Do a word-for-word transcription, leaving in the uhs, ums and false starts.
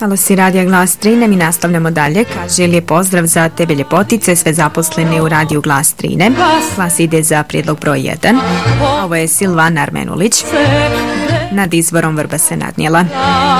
Talosi Radija Glas Trine, mi nastavljamo dalje. Kaže, lijep pozdrav za tebe ljepotice, sve zaposlene u Radiju Glas Trine. Glas ide za prijedlog broj jedan. Ovo je Silvana Armenulić. Nad izvorom Vrba se nadnijela.